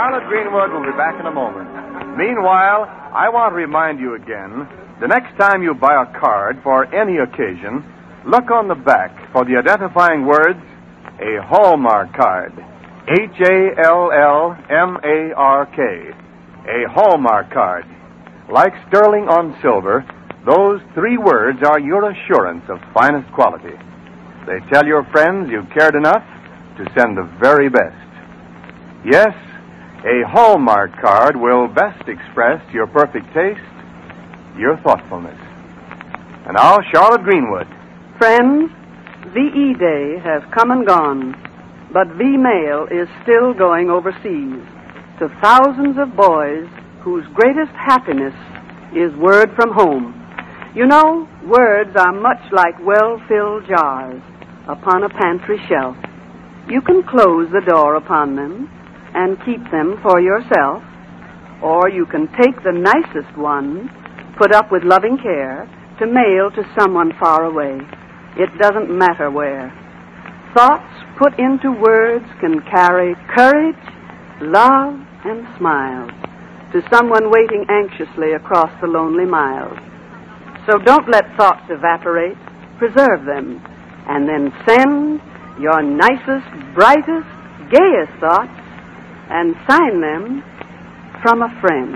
Charlotte Greenwood will be back in a moment. Meanwhile, I want to remind you again, the next time you buy a card for any occasion, look on the back for the identifying words, a Hallmark card. Hallmark. A Hallmark card. Like sterling on silver, those 3 words are your assurance of finest quality. They tell your friends you've cared enough to send the very best. Yes, a Hallmark card will best express your perfect taste, your thoughtfulness. And now, Charlotte Greenwood. Friends, VE Day has come and gone, but V-Mail is still going overseas to thousands of boys whose greatest happiness is word from home. You know, words are much like well-filled jars upon a pantry shelf. You can close the door upon them and keep them for yourself, or you can take the nicest one, put up with loving care, to mail to someone far away. It doesn't matter where. Thoughts put into words can carry courage, love, and smiles to someone waiting anxiously across the lonely miles. So don't let thoughts evaporate. Preserve them, and then send your nicest, brightest, gayest thoughts and sign them from a friend.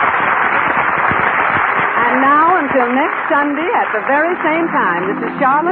And now, until next Sunday at the very same time, this is Charlotte